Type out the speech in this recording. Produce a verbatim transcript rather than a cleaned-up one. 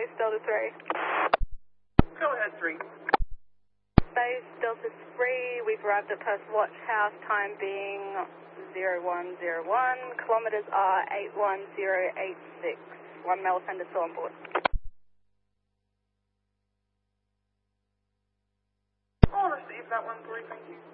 Base Delta three. Go ahead, three. Base Delta three, we've arrived at Perth Watch House, time being zero one zero one, kilometers are eight one zero eight six. One male offender still on board. I'll receive that one, three, thank you.